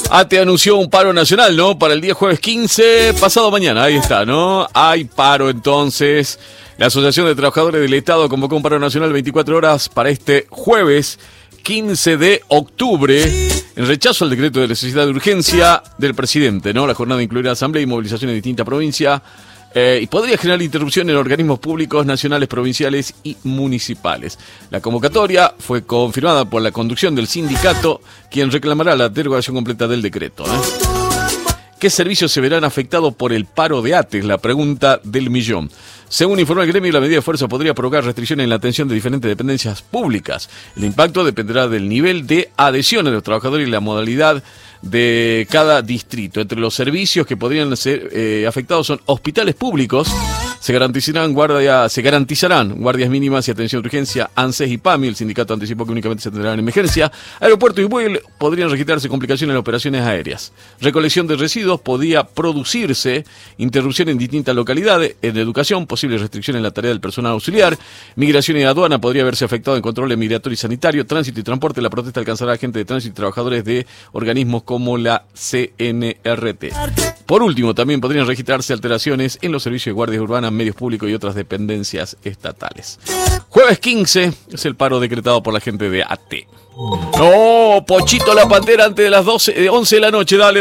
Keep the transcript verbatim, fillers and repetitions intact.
A T E anunció un paro nacional, ¿no? Para el día jueves quince, pasado mañana, ahí está, ¿no? Hay paro entonces. La Asociación de Trabajadores del Estado convocó un paro nacional veinticuatro horas para este jueves quince de octubre, en rechazo al decreto de necesidad de urgencia del presidente, ¿no? La jornada incluirá asamblea y movilización en distintas provincias eh, y podría generar interrupción en organismos públicos, nacionales, provinciales y municipales. La convocatoria fue confirmada por la conducción del sindicato, quien reclamará la derogación completa del decreto, ¿eh? ¿Qué servicios se verán afectados por el paro de A T E? La pregunta del millón. Según informó el gremio, la medida de fuerza podría provocar restricciones en la atención de diferentes dependencias públicas. El impacto dependerá del nivel de adhesión de los trabajadores y la modalidad de cada distrito. Entre los servicios que podrían ser eh, afectados son hospitales públicos. Se garantizarán, guardia, se garantizarán guardias mínimas y atención de urgencia, ANSES y PAMI. El sindicato anticipó que únicamente se tendrán en emergencia. Aeropuerto y vuelo podrían registrarse complicaciones en las operaciones aéreas. Recolección de residuos podía producirse. Interrupción en distintas localidades. En educación, posibles restricciones en la tarea del personal auxiliar. Migración y aduana podría verse afectado en controles migratorio y sanitario. Tránsito y transporte. La protesta alcanzará a gente de tránsito y trabajadores de organismos como la C N R T. Por último, también podrían registrarse alteraciones en los servicios de guardias urbanas, medios públicos y otras dependencias estatales. Jueves quince es el paro decretado por la gente de A T E. No, Pochito la Pantera antes de las doce, once de la noche, dale.